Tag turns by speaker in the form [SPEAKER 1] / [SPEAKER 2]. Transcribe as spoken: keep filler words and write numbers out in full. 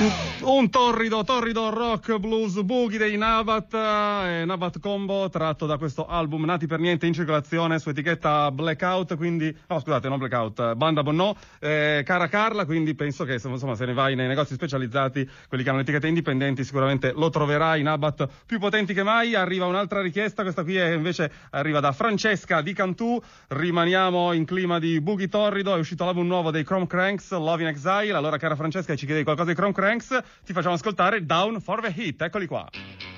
[SPEAKER 1] Un torrido, torrido rock blues boogie dei Nabat, eh, Nabat Combo, tratto da questo album Nati per Niente, in circolazione su etichetta Blackout, quindi, no scusate, non Blackout, Banda Bonnò, eh, cara Carla, quindi penso che insomma se ne vai nei negozi specializzati, quelli che hanno etichette indipendenti, sicuramente lo troverai, Nabat più potenti che mai. Arriva un'altra richiesta, questa qui è invece arriva da Francesca di Cantù, rimaniamo in clima di boogie torrido, è uscito l'album nuovo dei Chrome Cranks, Love in Exile. Allora cara Francesca, ci chiedevi qualcosa di Chrome Cranks, ti facciamo ascoltare Down for the Heat, eccoli qua.